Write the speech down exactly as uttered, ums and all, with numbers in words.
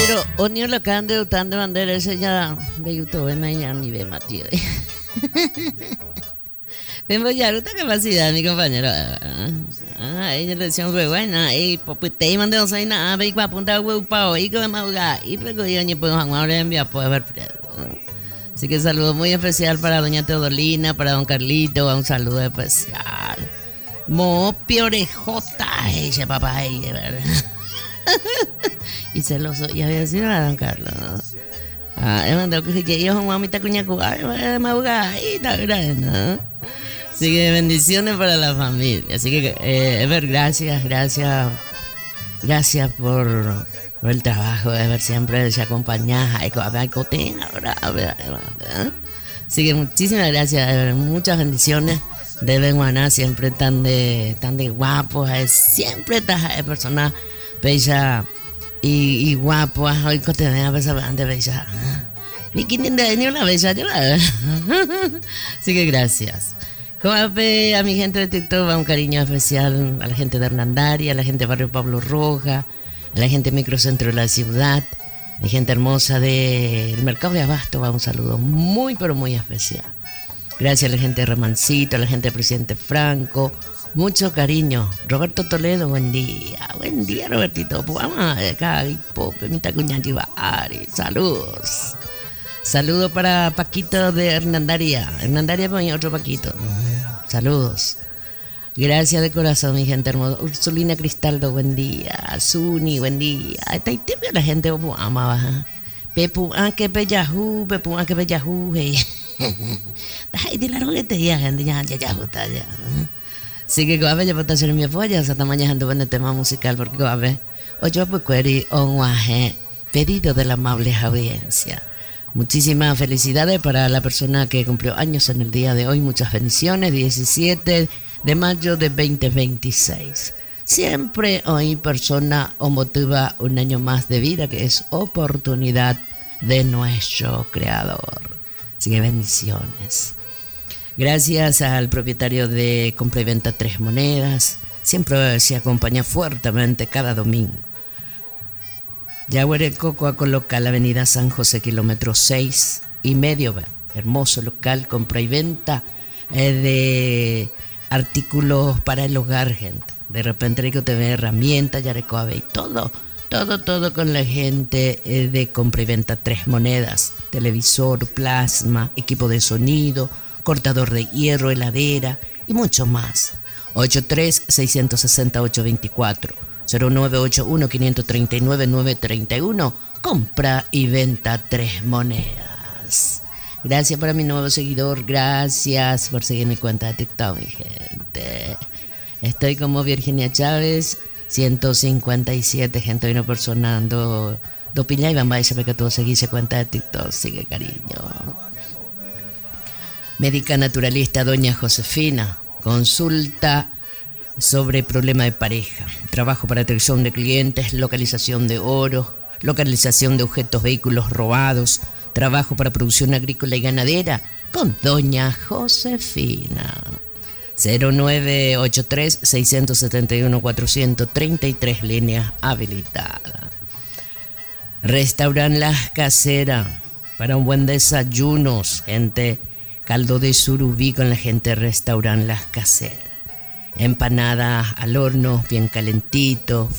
Pero onio lo acaban de utando bandera ese ya de YouTube mañana ni ve Matías. Tengo ya otra capacidad, mi compañero. Ah, ella le decía, muy buena, y popite y mandé un nada, ve para apuntar huevo pao, y que me ahoga, y luego yo ni puedo jugar en vía puede ver. Así que saludo muy especial para doña Teodolina, para don Carlito, un saludo especial. Mopi orejota, ese papá, ella, ¿verdad? Y celoso, y había sido a don Carlos. Ah, he mandado que yo, mamita cuña cubar, me ahoga, y está grande, Así que bendiciones para la familia. Así que, eh, Ever, gracias, gracias, gracias por, por el trabajo. Ever, siempre se acompaña. Así que muchísimas gracias, Ever. Muchas bendiciones de Benguaná, siempre tan de, tan de guapo. Siempre estás de persona bella y, y guapo. Hoy que te vea, bella, bella. Bikini de ni una bella, yo la Así que gracias. Coape, a mi gente de TikTok va un cariño especial a la gente de Hernandaria, a la gente de Barrio Pablo Roja, a la gente de Microcentro de la ciudad, a la gente hermosa del Mercado de Abasto va un saludo muy pero muy especial. Gracias a la gente de Remancito, a la gente del Presidente Franco, mucho cariño. Roberto Toledo, buen día, buen día Robertito, vamos acá, pope, mi tacuña Ari, saludos. Saludo para Paquito de Hernandaria. Hernandaria para otro Paquito. Saludos. Gracias de corazón, mi gente hermosa. Ursulina Cristaldo, buen día. Zuni, buen día. Está ahí la gente ama baja. Pepu, ah, que peyajú, pepu, ah, que peyajú, hey. Ay, dile lo que te diga, gente, ya, ya, ya, ya, ya. Así que, guape, ya puedo hacer mi apoyo. O sea, esta mañana ando en el tema musical, porque, guape, hoy yo pues querí un guaje pedido de la amable audiencia. Muchísimas felicidades para la persona que cumplió años en el día de hoy. Muchas bendiciones. diecisiete de mayo de veinte veintiséis. Siempre hoy persona o motiva un año más de vida, que es oportunidad de nuestro creador. Así que bendiciones. Gracias al propietario de Compra y Venta Tres Monedas. Siempre se acompaña fuertemente cada domingo. Yaguarecoco coloca la avenida San José, kilómetro seis y medio. Hermoso local, compra y venta eh, de artículos para el hogar, gente. De repente hay que tener herramientas, Yarecoabe y todo, todo, todo con la gente eh, de Compra y Venta Tres Monedas. Televisor, plasma, equipo de sonido, cortador de hierro, heladera y mucho más. ocho tres, seis seis ocho, dos cuatro. cero nueve ocho uno, cinco tres nueve, nueve tres uno. Compra y venta Tres Monedas. Gracias para mi nuevo seguidor. Gracias por seguir mi cuenta de TikTok, mi gente. Estoy como Virginia Chávez, ciento cincuenta y siete. Gente, hay una persona ando do piña y van a saber que todo seguirse cuenta de TikTok. Sigue, cariño. Médica naturalista doña Josefina. Consulta sobre problema de pareja, trabajo para atención de clientes, localización de oro, localización de objetos, vehículos robados, trabajo para producción agrícola y ganadera con doña Josefina. cero nueve ocho tres, seis siete uno, cuatro tres tres, líneas habilitadas. Restaurant Las Caseras para un buen desayuno, gente. Caldo de surubí con la gente de Restaurant Las Caseras. Empanadas al horno, bien calentito,